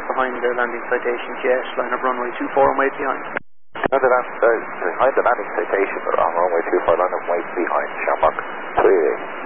behind the landing citations yet. Line up runway 24 and wait behind. Behind the landing citation, but on runway 24, line up wait behind. Shamrock 38.